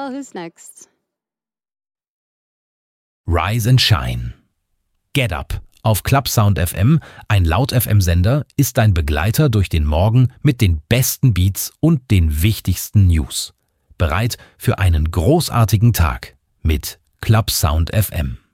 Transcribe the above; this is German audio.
Well, who's next? Rise and Shine. Get Up auf Clubsound FM, ein Laut-FM-Sender, ist dein Begleiter durch den Morgen mit den besten Beats und den wichtigsten News. Bereit für einen großartigen Tag mit Clubsound FM.